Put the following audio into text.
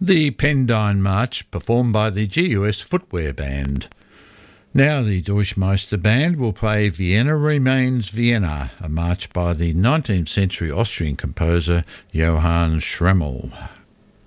The Pendine March, performed by the GUS Footwear Band. Now the Durchmeister Band will play Vienna Remains Vienna, a march by the 19th century Austrian composer Johann Schremmel.